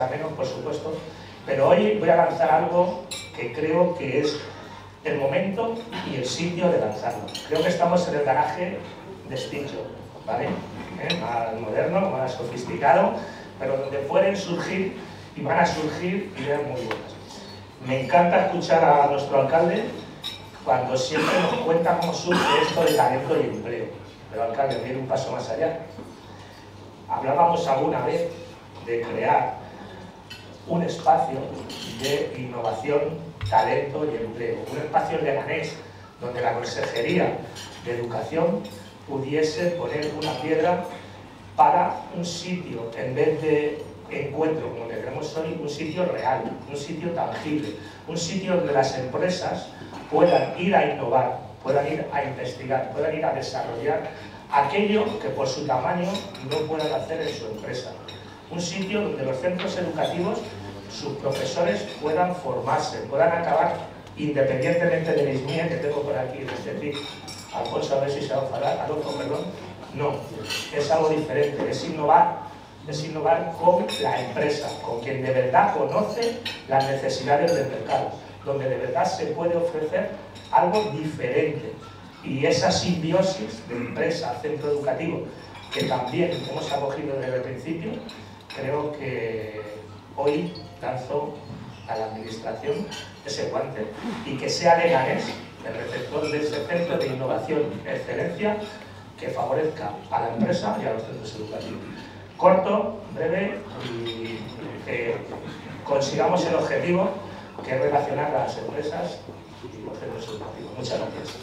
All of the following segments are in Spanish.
menos, por supuesto, pero hoy voy a lanzar algo que creo que es el momento y el sitio de lanzarlo. Creo que estamos en el garaje de Stitcho, ¿vale? Más moderno, más sofisticado, pero donde pueden surgir y van a surgir ideas muy buenas. Me encanta escuchar a nuestro alcalde cuando siempre nos cuenta cómo surge esto de talento y empleo. Pero alcalde, viene un paso más allá. Hablábamos alguna vez de crear un espacio de innovación, talento y empleo. Un espacio en Leganés donde la Consejería de Educación pudiese poner una piedra para un sitio, en vez de encuentro, como le tenemos hoy, un sitio real, un sitio tangible, un sitio donde las empresas puedan ir a innovar, puedan ir a investigar, puedan ir a desarrollar aquello que por su tamaño no puedan hacer en su empresa. Un sitio donde los centros educativos, sus profesores puedan formarse, puedan acabar, independientemente de la ISMIE que tengo por aquí, de este TIC, Alfonso, a ver si se va a enfadar, Alonso, perdón, no, es algo diferente, es innovar con la empresa, con quien de verdad conoce las necesidades del mercado, donde de verdad se puede ofrecer algo diferente. Y esa simbiosis de empresa, centro educativo, que también hemos acogido desde el principio, creo que hoy lanzo a la administración ese guante y que sea Leganés el receptor de ese centro de innovación y excelencia que favorezca a la empresa y a los centros educativos. Corto, breve y que consigamos el objetivo que es relacionar a las empresas y los centros educativos. Muchas gracias.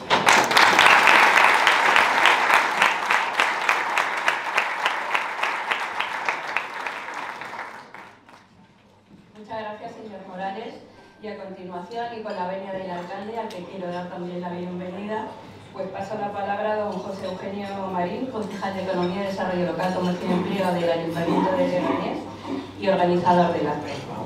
Muchas gracias, señor Morales. Y a continuación, y con la venia del alcalde, al que quiero dar también la bienvenida, pues paso la palabra a don José Eugenio Marín, concejal de Economía, Desarrollo Local, Comercio y Empleo del Ayuntamiento de Leganés y organizador del acto.